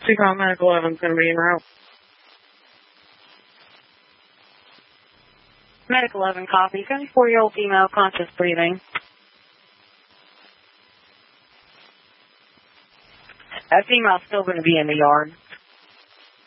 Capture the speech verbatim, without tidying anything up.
Seagull Medical eleven's going to be en route. Medical eleven copy. seventy-four-year-old female, conscious breathing. That female's still going to be in the yard.